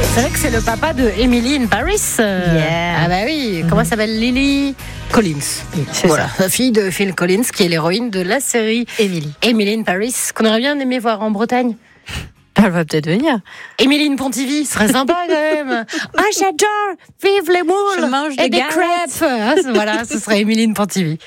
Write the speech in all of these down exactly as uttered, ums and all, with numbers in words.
C'est vrai que c'est le papa de Emily in Paris. Euh, Yeah. Ah bah oui, comment Mhm. s'appelle Lily Collins. C'est Voilà, ça. la fille de Phil Collins, qui est l'héroïne de la série Émilie. Emily in Paris, qu'on aurait bien aimé voir en Bretagne. Elle va peut-être venir. Emily in Pontivy, ce serait sympa quand même. Ah, j'adore, vive les moules Je mange et des des galettes. crêpes. Ah, c- voilà, ce serait Emily in Pontivy.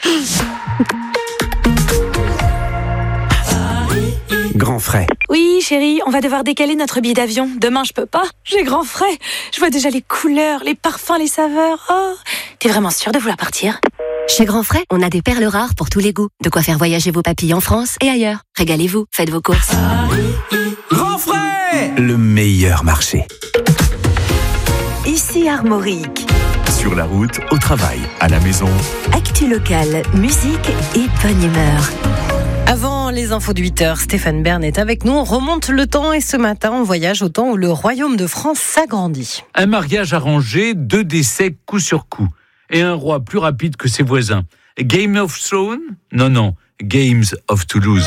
Grand frais. Oui, chérie, on va devoir décaler notre billet d'avion. Demain, je peux pas. J'ai grand frais. Je vois déjà les couleurs, les parfums, les saveurs. Oh, t'es vraiment sûre de vouloir partir? Chez Grand Frais, on a des perles rares pour tous les goûts. De quoi faire voyager vos papilles en France et ailleurs. Régalez-vous, faites vos courses. Grand frais. Le meilleur marché. Ici Armorique. Sur la route, au travail, à la maison. Actu locale, musique et bonne humeur. Avant les infos de huit heures, Stéphane Bern est avec nous. On remonte le temps et ce matin, on voyage au temps où le royaume de France s'agrandit. Un mariage arrangé, deux décès coup sur coup. Et un roi plus rapide que ses voisins. Game of Thrones ? Non, non, Games of Toulouse.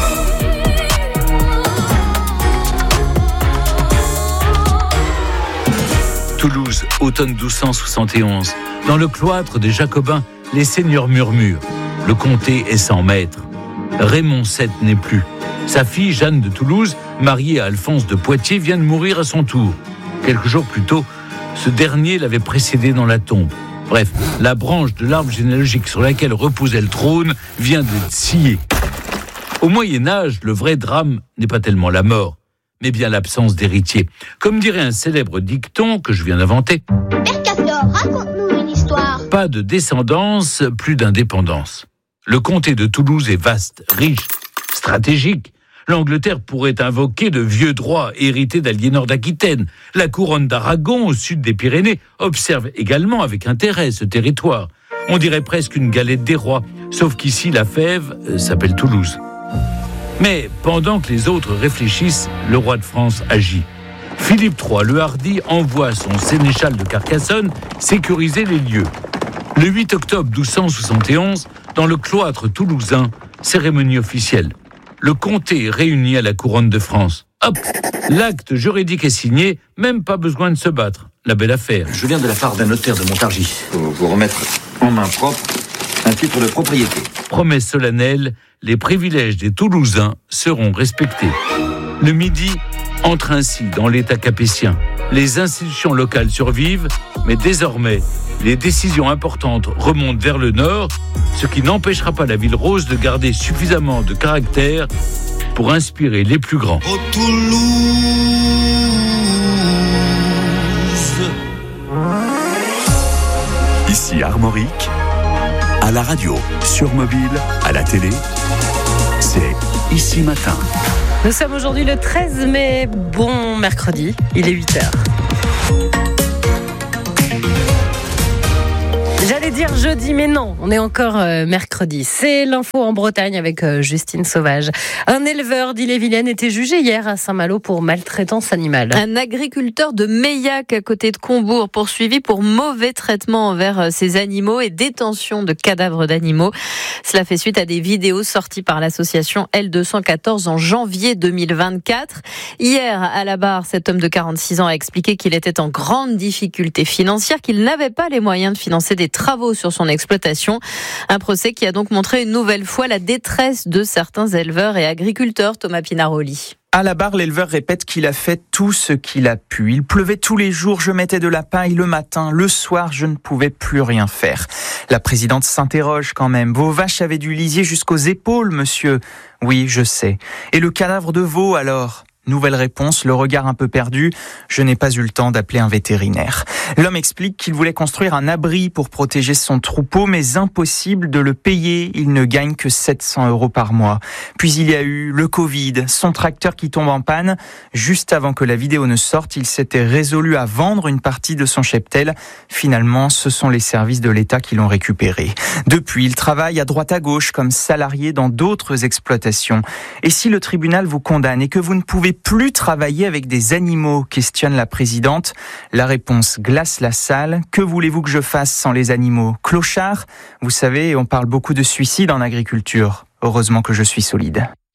Toulouse, automne douze cent soixante et onze. Dans le cloître des Jacobins, les seigneurs murmurent. Le comté est sans maître. Raymond sept n'est plus. Sa fille, Jeanne de Toulouse, mariée à Alphonse de Poitiers, vient de mourir à son tour. Quelques jours plus tôt, ce dernier l'avait précédé dans la tombe. Bref, la branche de l'arbre généalogique sur laquelle reposait le trône vient d'être sciée. Au Moyen-Âge, le vrai drame n'est pas tellement la mort, mais bien l'absence d'héritier. Comme dirait un célèbre dicton que je viens d'inventer, Mercator, raconte-nous une histoire. pas de descendance, plus d'indépendance. Le comté de Toulouse est vaste, riche, stratégique. L'Angleterre pourrait invoquer de vieux droits hérités d'Aliénor d'Aquitaine. La couronne d'Aragon, au sud des Pyrénées, observe également avec intérêt ce territoire. On dirait presque une galette des rois, sauf qu'ici la fève euh, s'appelle Toulouse. Mais pendant que les autres réfléchissent, le roi de France agit. Philippe trois, le hardi, envoie son sénéchal de Carcassonne sécuriser les lieux. Le huit octobre douze cent soixante et onze, dans le cloître toulousain, cérémonie officielle. Le comté est réuni à la couronne de France. Hop, l'acte juridique est signé, même pas besoin de se battre. La belle affaire. Je viens de la part d'un notaire de Montargis pour vous remettre en main propre un titre de propriété. Promesse solennelle, les privilèges des Toulousains seront respectés. Le Midi entre ainsi dans l'État capétien. Les institutions locales survivent, mais désormais, les décisions importantes remontent vers le nord, ce qui n'empêchera pas la ville rose de garder suffisamment de caractère pour inspirer les plus grands. Oh Toulouse. Ici Armorique, à la radio, sur mobile, à la télé, c'est Ici Matin. Nous sommes aujourd'hui le treize mai, bon mercredi, il est huit heures. J'allais dire jeudi, mais non, on est encore euh, mercredi. C'est l'info en Bretagne avec euh, Justine Sauvage. Un éleveur d'Ille-et-Vilaine était jugé hier à Saint-Malo pour maltraitance animale. Un agriculteur de Meillac à côté de Combourg poursuivi pour mauvais traitement envers ses animaux et détention de cadavres d'animaux. Cela fait suite à des vidéos sorties par l'association L deux cent quatorze en janvier deux mille vingt-quatre. Hier, à la barre, cet homme de quarante-six ans a expliqué qu'il était en grande difficulté financière, qu'il n'avait pas les moyens de financer des travaux sur son exploitation. Un procès qui a donc montré une nouvelle fois la détresse de certains éleveurs et agriculteurs. Thomas Pinaroli. À la barre, l'éleveur répète qu'il a fait tout ce qu'il a pu. Il pleuvait tous les jours, je mettais de la paille le matin, le soir, je ne pouvais plus rien faire. La présidente s'interroge quand même. Vos vaches avaient du lisier jusqu'aux épaules, monsieur. Oui, je sais. Et le cadavre de veau, alors ? Nouvelle réponse, le regard un peu perdu. Je n'ai pas eu le temps d'appeler un vétérinaire. L'homme explique qu'il voulait construire un abri pour protéger son troupeau, mais impossible de le payer. Il ne gagne que sept cents euros par mois. Puis il y a eu le Covid, son tracteur qui tombe en panne. Juste avant que la vidéo ne sorte, il s'était résolu à vendre une partie de son cheptel. Finalement, ce sont les services de l'État qui l'ont récupéré. Depuis, il travaille à droite à gauche comme salarié dans d'autres exploitations. Et si le tribunal vous condamne et que vous ne pouvez plus travailler avec des animaux, questionne la présidente. La réponse glace la salle. Que voulez-vous que je fasse sans les animaux ? Clochard ? Vous savez, on parle beaucoup de suicide en agriculture. Heureusement que je suis solide.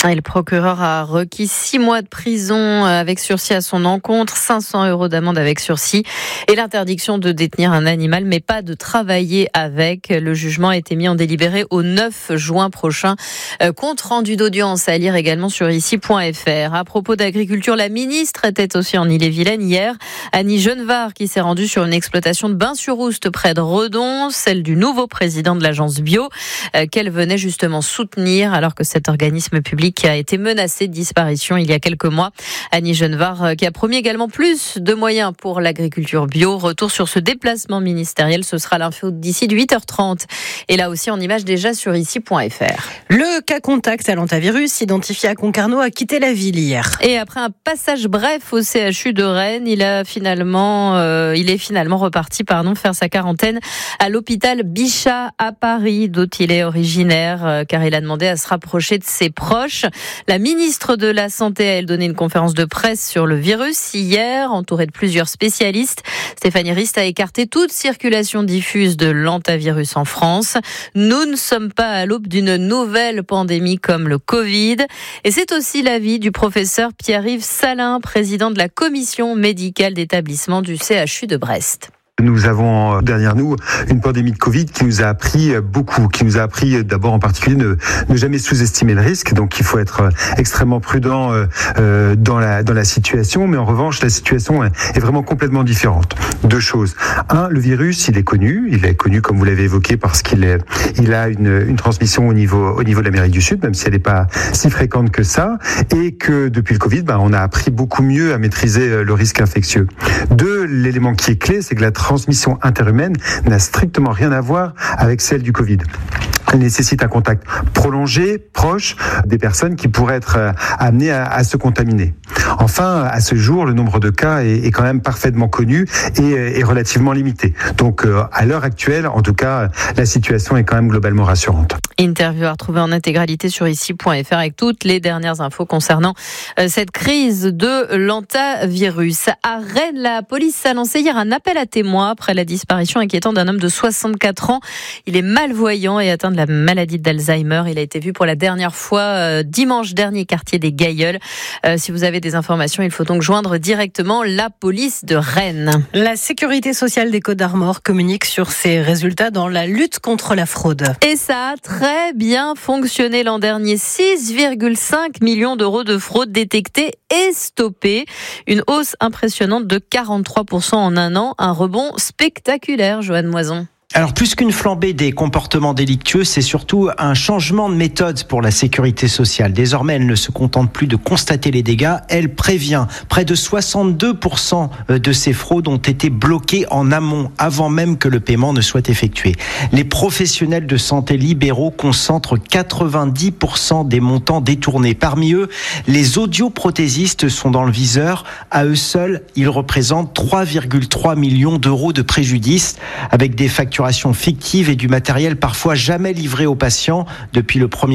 Et le procureur a requis six mois de prison avec sursis à son encontre, cinq cents euros d'amende avec sursis et l'interdiction de détenir un animal, mais pas de travailler avec. Le jugement a été mis en délibéré au neuf juin prochain. Compte rendu d'audience à lire également sur ici point f r. À propos d'agriculture, la ministre était aussi en Ille-et-Vilaine hier. Annie Genevard qui s'est rendue sur une exploitation de Bain-sur-Oust près de Redon, celle du nouveau président de l'agence bio, qu'elle venait justement soutenir alors que cet organisme public qui a été menacé de disparition il y a quelques mois. Annie Genevard qui a promis également plus de moyens pour l'agriculture bio. Retour sur ce déplacement ministériel, ce sera l'info d'ici de huit heures trente. Et là aussi en image déjà sur ici point f r. Le cas contact à l'hantavirus identifié à Concarneau a quitté la ville hier. Et après un passage bref au C H U de Rennes, il a finalement, euh, il est finalement reparti, pardon, faire sa quarantaine à l'hôpital Bichat à Paris, d'où il est originaire, euh, car il a demandé à se rapprocher de ses proches. La ministre de la Santé a elle donné une conférence de presse sur le virus hier, entourée de plusieurs spécialistes. Stéphanie Rist a écarté toute circulation diffuse de l'hantavirus en France. Nous ne sommes pas à l'aube d'une nouvelle pandémie comme le Covid. Et c'est aussi l'avis du professeur Pierre-Yves Salin, président de la commission médicale d'établissement du C H U de Brest. Nous avons derrière nous une pandémie de Covid qui nous a appris beaucoup, qui nous a appris d'abord en particulier ne, ne jamais sous-estimer le risque. Donc il faut être extrêmement prudent euh, dans la dans la situation, mais en revanche la situation est, est vraiment complètement différente. Deux choses. Un, le virus, il est connu, il est connu comme vous l'avez évoqué parce qu'il est, il a une, une transmission au niveau au niveau de l'Amérique du Sud, même si elle n'est pas si fréquente que ça, et que depuis le Covid, ben, on a appris beaucoup mieux à maîtriser le risque infectieux. Deux, l'élément qui est clé, c'est que la transmission interhumaine n'a strictement rien à voir avec celle du Covid. Elle nécessite un contact prolongé, proche, des personnes qui pourraient être amenées à, à se contaminer. Enfin, à ce jour, le nombre de cas est, est quand même parfaitement connu et est relativement limité. Donc, à l'heure actuelle, en tout cas, la situation est quand même globalement rassurante. Interview à retrouver en intégralité sur ici point f r avec toutes les dernières infos concernant cette crise de l'hantavirus. À Rennes, la police a lancé hier un appel à témoins après la disparition inquiétante d'un homme de soixante-quatre ans. Il est malvoyant et atteint de la maladie d'Alzheimer. Il a été vu pour la dernière fois euh, dimanche dernier, quartier des Gailleuls. Euh, si vous avez des informations, il faut donc joindre directement la police de Rennes. La sécurité sociale des Côtes-d'Armor communique sur ses résultats dans la lutte contre la fraude. Et ça a très bien fonctionné l'an dernier. six virgule cinq millions d'euros de fraude détectée et stoppée. Une hausse impressionnante de quarante-trois pour cent en un an. Un rebond spectaculaire, Joanne Moison. Alors plus qu'une flambée des comportements délictueux, c'est surtout un changement de méthode pour la sécurité sociale. Désormais, elle ne se contente plus de constater les dégâts, elle prévient. Près de soixante-deux pour cent de ces fraudes ont été bloquées en amont, avant même que le paiement ne soit effectué. Les professionnels de santé libéraux concentrent quatre-vingt-dix pour cent des montants détournés. Parmi eux, les audioprothésistes sont dans le viseur. À eux seuls, ils représentent trois virgule trois millions d'euros de préjudice, avec des factures fictives et du matériel parfois jamais livré aux patients depuis le premier